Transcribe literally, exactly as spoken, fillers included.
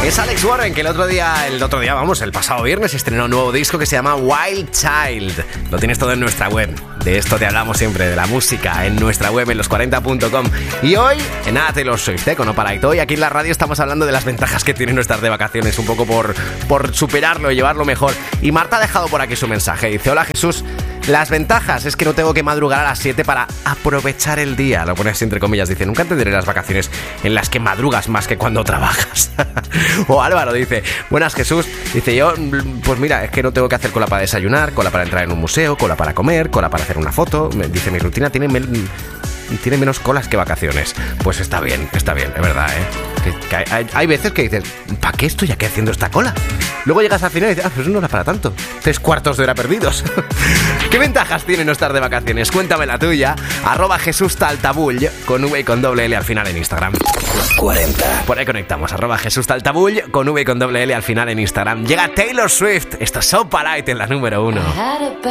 Es Alex Warren, que el otro día, el otro día, vamos, el pasado viernes estrenó un nuevo disco que se llama Wild Child. Lo tienes todo en nuestra web. De esto te hablamos siempre, de la música, en nuestra web, en los cuarenta punto com. Y hoy, en nada Taylor Swift, ¿eh? Con No Para. Hoy aquí en la radio estamos hablando de las ventajas que tienen no estar de vacaciones, un poco por, por superarlo y llevarlo mejor. Y Marta ha dejado por aquí su mensaje. Dice: hola Jesús, las ventajas es que no tengo que madrugar a las siete para aprovechar el día. Lo pones entre comillas, dice: nunca entenderé las vacaciones en las que madrugas más que cuando trabajas. O Álvaro dice: buenas Jesús, dice yo, pues mira, es que no tengo que hacer cola para desayunar, cola para entrar en un museo, cola para comer, cola para hacer una foto. Me dice: mi rutina tiene, men- tiene menos colas que vacaciones. Pues está bien, está bien, es verdad, ¿eh? Que, que hay, hay veces que dices: ¿para qué estoy aquí haciendo esta cola? Luego llegas al final y dices: ah, pues no era para tanto. Tres cuartos de hora perdidos. ¿Qué ventajas tiene no estar de vacaciones? Cuéntame la tuya. Arroba Jesús Taltabull, con V y con doble L al final en Instagram. cuarenta. Por ahí conectamos. Arroba Jesús Taltabull, con V y con doble L al final en Instagram. Llega Taylor Swift. Esto es So Polite en la número uno.